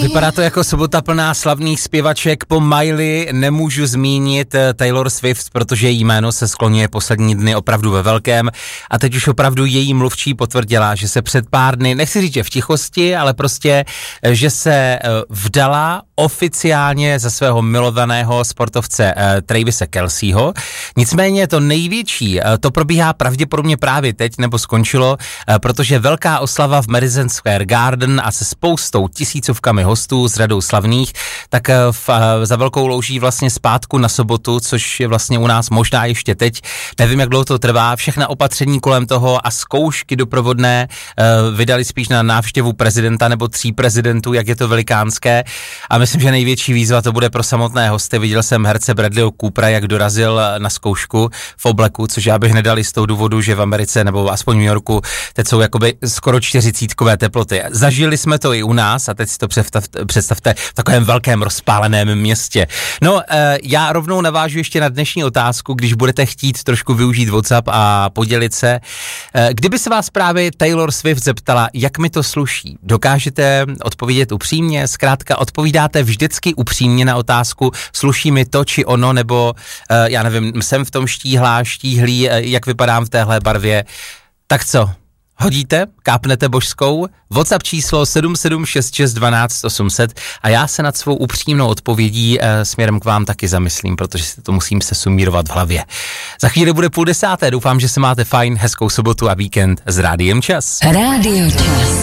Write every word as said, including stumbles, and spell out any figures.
Vypadá to jako sobota plná slavných zpěvaček. Po Miley nemůžu zmínit Taylor Swift, protože její jméno se skloňuje poslední dny opravdu ve velkém a teď už opravdu její mluvčí potvrdila, že se před pár dny, nechci říct, že v tichosti, ale prostě, že se vdala oficiálně za svého milovaného sportovce Travise Kelceho. Nicméně to největší, to probíhá pravděpodobně právě teď, nebo skončilo, protože velká oslava v Madison Square Garden a se spoustou tisícovkami hostů s řadou slavných, tak v, za velkou louží vlastně zpátku na sobotu, což je vlastně u nás možná ještě teď, nevím, jak dlouho to trvá, všechna opatření kolem toho a zkoušky doprovodné vydali spíš na návštěvu prezidenta nebo tří prezidentů, jak je to velikánské, a myslím, že největší výzva to bude pro samotné hosty. Viděl jsem herce Bradleyho Coopera, jak dorazil na zkoušku v obleku, což já bych nedal z toho důvodu, že v Americe nebo aspoň v New Yorku teď jsou jakoby skoro čtyřicítkové teploty. Zažili jsme to i u nás a teď si to představte, představte v takovém velkém rozpáleném městě. No, e, já rovnou navážu ještě na dnešní otázku, když budete chtít trošku využít WhatsApp a podělit se. E, kdyby se vás právě Taylor Swift zeptala, jak mi to sluší, dokážete odpovědět upřímně? Zkrátka odpovídáte vždycky upřímně na otázku, sluší mi to či ono, nebo e, já nevím, jsem v tom štíhlá, štíhlý, e, jak vypadám v téhle barvě. Tak co? Hodíte? Kápnete božskou? WhatsApp číslo sedm sedm šest šest jedna dva osm set a já se nad svou upřímnou odpovědí e, směrem k vám taky zamyslím, protože si to musím se sumírovat v hlavě. Za chvíli bude půl desáté, doufám, že se máte fajn, hezkou sobotu a víkend s Rádiem Čas. Rádio Čas.